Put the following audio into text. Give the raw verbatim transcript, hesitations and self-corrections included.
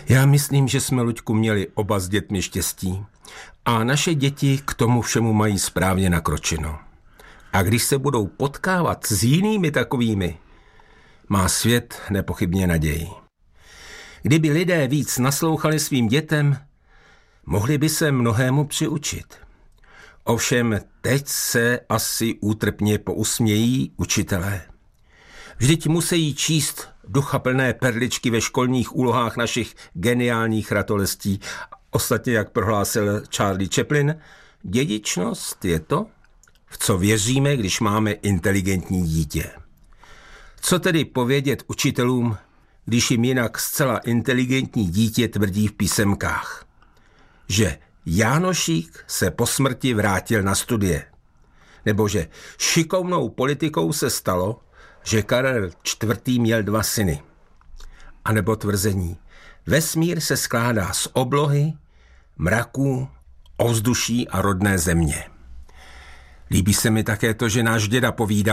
Já myslím, že jsme, Luďku, měli oba s dětmi štěstí a naše děti k tomu všemu mají správně nakročeno. A když se budou potkávat s jinými takovými, má svět nepochybně naději. Kdyby lidé víc naslouchali svým dětem, mohli by se mnohému přiučit. Ovšem teď se asi útrpně pousmějí učitelé. Vždyť musí číst duchaplné perličky ve školních úlohách našich geniálních ratolestí. Ostatně, jak prohlásil Charlie Chaplin, dědičnost je to, v co věříme, když máme inteligentní dítě. Co tedy povědět učitelům, když jim jinak zcela inteligentní dítě tvrdí v písemkách, že Jánošík se po smrti vrátil na studie, nebo že šikovnou politikou se stalo, že Karel čtvrtý měl dva syny, a nebo tvrzení, vesmír se skládá z oblohy, mraků, ovzduší a rodné země. Líbí se mi také to, že náš děda povídá,